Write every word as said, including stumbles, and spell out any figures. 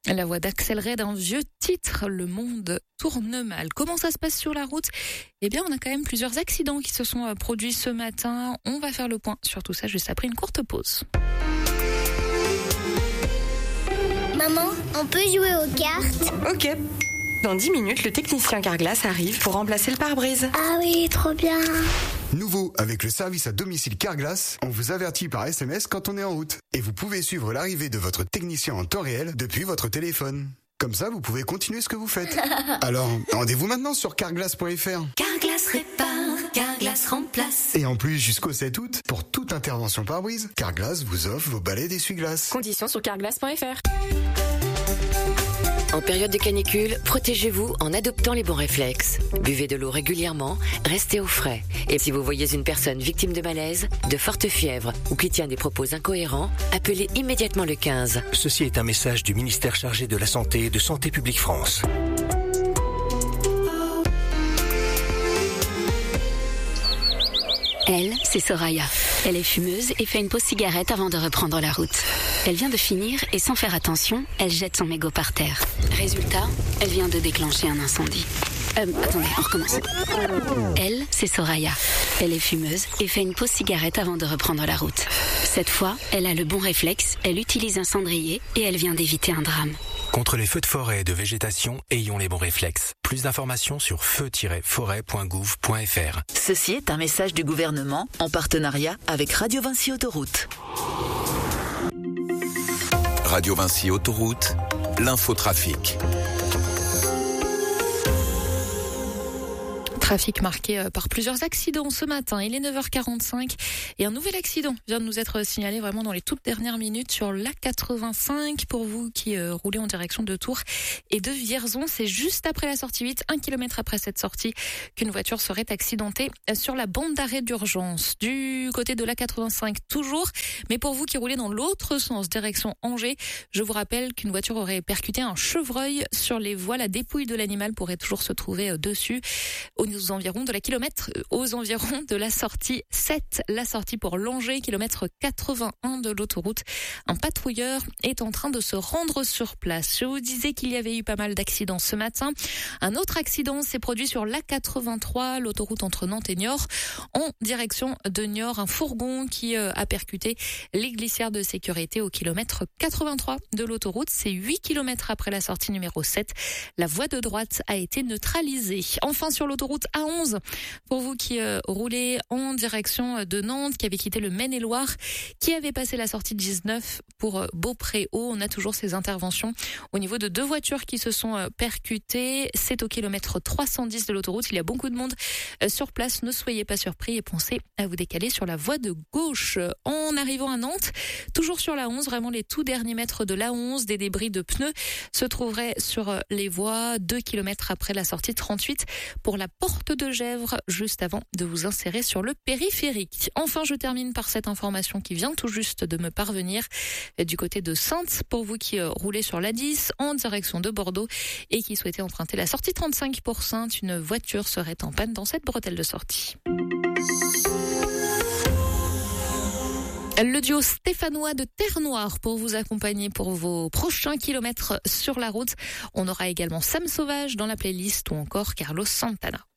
La voix d'Axel Red, un vieux titre, Le monde tourne mal. Comment ça se passe sur la route ? Eh bien, on a quand même plusieurs accidents qui se sont produits ce matin. On va faire le point sur tout ça juste après une courte pause. Maman, on peut jouer aux cartes ? Ok. Dans dix minutes, le technicien Carglass arrive pour remplacer le pare-brise. Ah oui, trop bien. Nouveau, avec le service à domicile Carglass, on vous avertit par S M S quand on est en route. Et vous pouvez suivre l'arrivée de votre technicien en temps réel depuis votre téléphone. Comme ça, vous pouvez continuer ce que vous faites. Alors, rendez-vous maintenant sur carglass point f r. Carglass répare, Carglass remplace. Et en plus, jusqu'au sept août, pour toute intervention pare-brise, Carglass vous offre vos balais d'essuie-glace. Conditions sur carglass point f r. En période de canicule, protégez-vous en adoptant les bons réflexes. Buvez de l'eau régulièrement, restez au frais. Et si vous voyez une personne victime de malaise, de forte fièvre ou qui tient des propos incohérents, appelez immédiatement le quinze. Ceci est un message du ministère chargé de la Santé et de Santé publique France. Elle, c'est Soraya. Elle est fumeuse et fait une pause cigarette avant de reprendre la route. Elle vient de finir et sans faire attention, elle jette son mégot par terre. Résultat, elle vient de déclencher un incendie. Euh, attendez, on recommence. Elle, c'est Soraya. Elle est fumeuse et fait une pause cigarette avant de reprendre la route. Cette fois, elle a le bon réflexe, elle utilise un cendrier et elle vient d'éviter un drame. Contre les feux de forêt et de végétation, ayons les bons réflexes. Plus d'informations sur feu tiret forêt point gouv point f r. Ceci est un message du gouvernement en partenariat avec Radio Vinci Autoroute. Radio Vinci Autoroute, l'infotrafic. Trafic marqué par plusieurs accidents ce matin. Il est neuf heures quarante-cinq et un nouvel accident vient de nous être signalé vraiment dans les toutes dernières minutes sur l'A quatre-vingt-cinq. Pour vous qui euh, roulez en direction de Tours et de Vierzon, c'est juste après la sortie huit, un kilomètre après cette sortie, qu'une voiture serait accidentée sur la bande d'arrêt d'urgence. Du côté de l'A quatre-vingt-cinq toujours, mais pour vous qui roulez dans l'autre sens, direction Angers, je vous rappelle qu'une voiture aurait percuté un chevreuil sur les voies. La dépouille de l'animal pourrait toujours se trouver dessus. Au aux environs de la kilomètre, aux environs de la sortie sept, la sortie pour Langeais, kilomètre quatre-vingt-un de l'autoroute. Un patrouilleur est en train de se rendre sur place. Je vous disais qu'il y avait eu pas mal d'accidents ce matin. Un autre accident s'est produit sur l'A quatre-vingt-trois, l'autoroute entre Nantes et Niort, en direction de Niort. Un fourgon qui a percuté les glissières de sécurité au kilomètre quatre-vingt-trois de l'autoroute. C'est huit kilomètres après la sortie numéro sept. La voie de droite a été neutralisée. Enfin, sur l'autoroute A onze, pour vous qui euh, roulez en direction de Nantes, qui avez quitté le Maine-et-Loire, qui avez passé la sortie dix-neuf pour euh, Beaupré-Haut, on a toujours ces interventions au niveau de deux voitures qui se sont euh, percutées. C'est au kilomètre trois cent dix de l'autoroute. Il y a beaucoup de monde euh, sur place. Ne soyez pas surpris et pensez à vous décaler sur la voie de gauche. En arrivant à Nantes, toujours sur la onze, vraiment les tout derniers mètres de l'A onze, des débris de pneus se trouveraient sur euh, les voies, deux kilomètres après la sortie trente-huit pour la porte de Gesvres, juste avant de vous insérer sur le périphérique. Enfin, je termine par cette information qui vient tout juste de me parvenir du côté de Saintes, pour vous qui roulez sur l'A dix en direction de Bordeaux et qui souhaitez emprunter la sortie trente-cinq pour Saintes. Une voiture serait en panne dans cette bretelle de sortie. Le duo stéphanois de Terre Noire pour vous accompagner pour vos prochains kilomètres sur la route. On aura également Sam Sauvage dans la playlist ou encore Carlos Santana.